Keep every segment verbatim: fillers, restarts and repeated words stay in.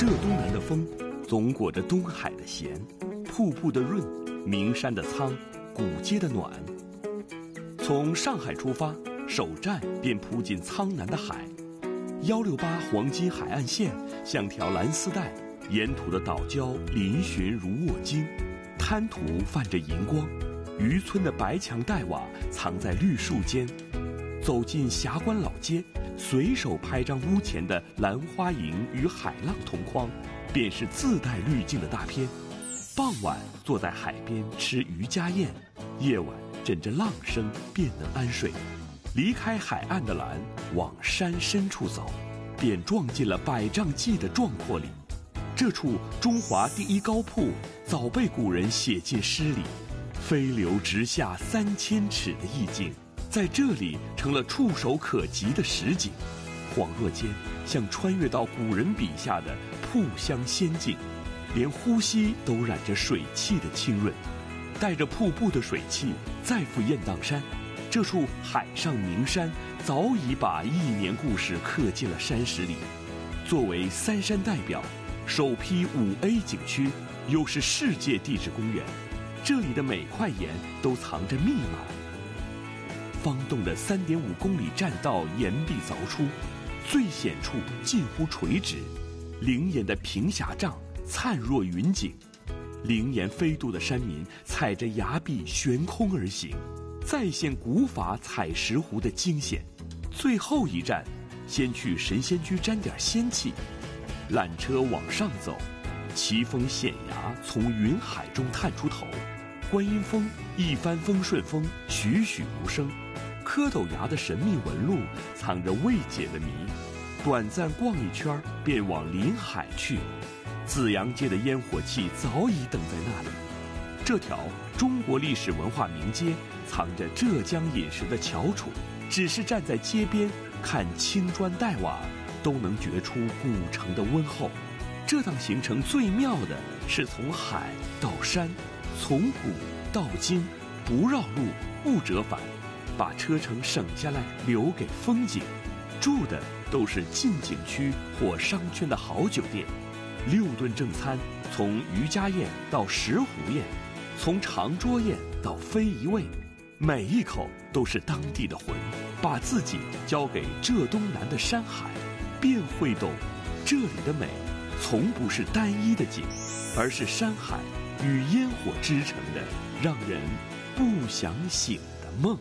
浙东南的风，总裹着东海的咸，瀑布的润，名山的苍，古街的暖。从上海出发，首站便扑进苍南的海。一六八黄金海岸线像条蓝丝带，沿途的岛礁嶙峋如卧鲸，滩涂泛着银光。渔村的白墙黛瓦藏在绿树间。走进霞关老街，随手拍张屋前的兰花楹与海浪同框，便是自带滤镜的大片。傍晚坐在海边吃渔家宴，夜晚枕着浪声便能安睡。离开海岸的蓝，往山深处走，便撞进了百丈漈的壮阔里。这处中华第一高瀑，早被古人写进诗里，飞流直下三千尺的意境，在这里成了触手可及的实景。恍若间像穿越到古人笔下的瀑香仙境，连呼吸都染着水汽的清润。带着瀑布的水汽再赴雁荡山，这处海上名山早已把亿年故事刻进了山石里。作为三山代表，首批五 A 景区，又是世界地质公园，这里的每块岩都藏着密码。方洞的 三点五公里栈道岩壁凿出，最险处近乎垂直，灵岩的平峡嶂灿若云锦。灵岩飞渡的山民踩着崖壁悬空而行，再现古法采石湖的惊险。最后一站，先去神仙居沾点仙气。缆车往上走，奇峰险崖从云海中探出头，观音峰一帆风顺风，栩栩如生。蝌蚪崖的神秘纹路藏着未解的谜，短暂逛一圈便往临海去。紫阳街的烟火气早已等在那里。这条中国历史文化名街藏着浙江饮食的翘楚，只是站在街边看青砖黛瓦，都能觉出古城的温厚。这趟行程最妙的是从海到山，从古到今，不绕路不折返，把车程省下来留给风景。住的都是近景区或商圈的好酒店。六顿正餐，从渔家宴到石湖宴，从长桌宴到非遗味，每一口都是当地的魂。把自己交给浙东南的山海，便会懂这里的美从不是单一的景，而是山海与烟火织成的让人不想醒的梦。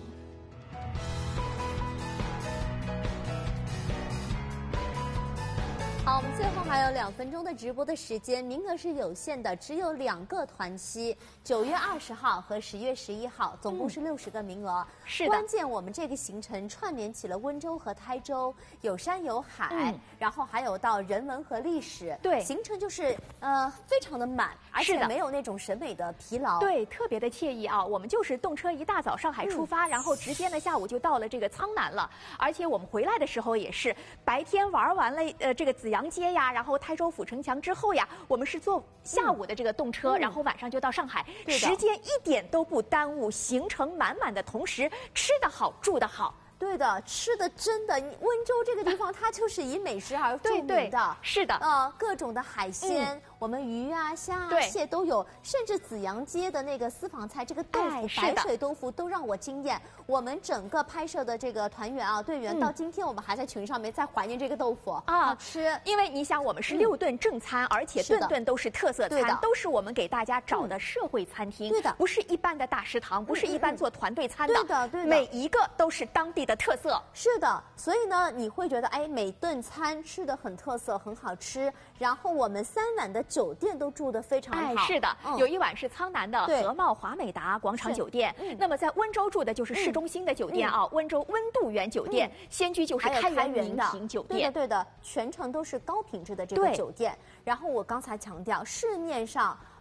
好，我们最后还有两分钟的直播的时间，名额是有限的，只有两个团期，九月二十号和十月十一号，总共是六十个名额。嗯、是的。关键我们这个行程串联起了温州和台州，有山有海，嗯、然后还有到人文和历史。对，行程就是呃非常的满，而且没有那种审美的疲劳。 对，特别的惬意啊！我们就是动车一大早上海出发，嗯、然后直接呢下午就到了这个苍南了，而且我们回来的时候也是白天玩完了呃这个紫阳街呀，然后台州府城墙之后呀，我们是坐下午的这个动车，嗯、然后晚上就到上海，时间一点都不耽误，行程满满的同时，吃得好，住得好。 对的，吃的真的，温州这个地方它就是以美食而著名的，对对是的， 呃，各种的海鲜，嗯、我们鱼啊、虾啊、蟹都有，甚至紫阳街的那个私房菜，这个豆腐、哎、白水豆腐都让我惊艳。我们整个拍摄的这个团员啊、队员、嗯、到今天我们还在群上面在怀念这个豆腐啊，好吃。 因为你想，我们是六顿正餐，嗯、而且顿顿都是特色餐，都是我们给大家找的社会餐厅，对的，不是一般的大食堂，不是一般做团队餐的， 对的，对的， 每一个都是当地的特色。 是的，所以呢，你会觉得哎，每顿餐吃的很特色，很好吃。然后我们三晚的酒店都住得非常好。 哎，是的，嗯、有一晚是苍南的和茂华美达广场酒店。嗯、那么在温州住的就是市中心的酒店啊，嗯、温州温度园酒店，嗯、仙居就是开元名品酒店。 对的，对的，全程都是高品质的这个酒店。然后我刚才强调，市面上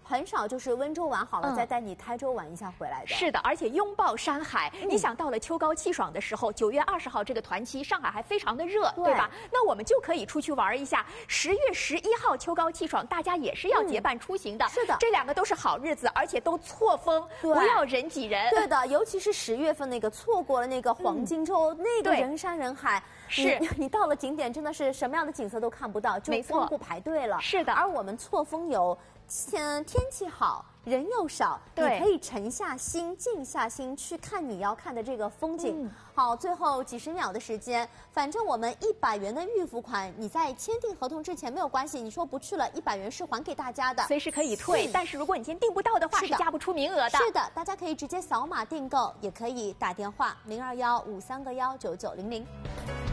很少就是温州玩好了、嗯、再带你台州玩一下回来的。 是的，而且拥抱山海。嗯、你想到了秋高气爽的时候，九月二十号这个团期，上海还非常的热， 对, 对吧？那我们就可以出去玩一下。十月十一号秋高气爽，大家也是要结伴出行的。嗯、是的，这两个都是好日子，而且都错峰，不要人挤人。 对的，尤其是十月份那个错过了那个黄金周，嗯、那个人山人海。 是你, 你到了景点真的是什么样的景色都看不到，就光顾排队了。 是的， 而我们错峰游，天天气好，人又少，你可以沉下心、静下心去看你要看的这个风景。嗯、好，最后几十秒的时间，反正我们一百元的预付款，你在签订合同之前没有关系，你说不去了，一百元是还给大家的， 随时可以退。嗯、但是如果你今天订不到的话，是, 是加不出名额的。 是的，大家可以直接扫码订购，也可以打电话零二幺五三个幺九九零零。